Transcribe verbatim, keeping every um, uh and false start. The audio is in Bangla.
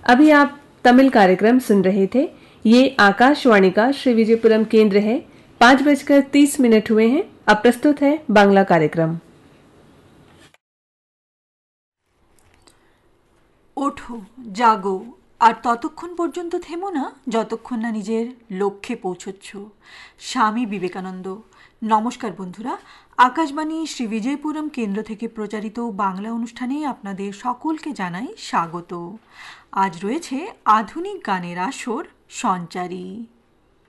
अभी आप तमिल कार्यक्रम सुन रहे थे। ये आकाशवाणी का श्री विजयपुरम केंद्र है। पांच बजकर तीस मिनट हुए हैं। अब प्रस्तुत है बांग्ला कार्यक्रम। ওঠো, জাগো, আর ততক্ষণ পর্যন্ত থেমো না যতক্ষণ না নিজের লক্ষ্যে পৌঁছচ্ছ। স্বামী বিবেকানন্দ। নমস্কার বন্ধুরা, আকাশবাণী শ্রী বিজয়পুরম কেন্দ্র থেকে প্রচারিত বাংলা অনুষ্ঠানে আপনাদের সকলকে জানাই স্বাগত। আজ রয়েছে আধুনিক গানের আসর সঞ্চারী।